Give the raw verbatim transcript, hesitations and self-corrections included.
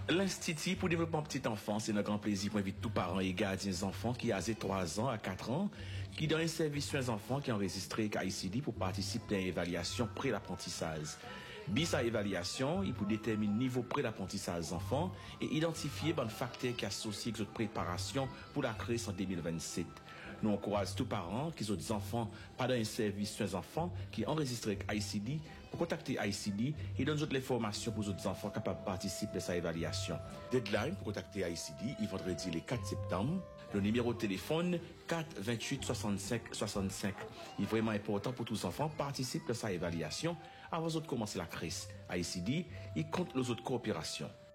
L'Institut pour le développement petit enfant, c'est un grand plaisir pour inviter tous parents et gardiens des enfants qui ont trois ans à quatre ans, qui donnent un service sur les enfants qui ont enregistré à I C D pour participer à l'évaluation pré-l'apprentissage. Bis à évaluation, il peut déterminer le niveau pré-l'apprentissage des enfants et identifier les facteurs qui associent avec cette préparation pour la crise en deux mille vingt-sept. Nous encourageons tous parents qui ont des enfants pas dans un service sur les enfants qui ont enregistré avec I C D pour contacter I C D et donner toutes les formations pour les autres enfants capables de participer à cette évaluation. Deadline pour contacter I C D, il vendredi le quatre septembre. Le numéro de téléphone quatre vingt-huit soixante-cinq soixante-cinq. Il est vraiment important pour tous les enfants participer à cette évaluation avant de commencer la crise. I C D, il compte les autres coopérations.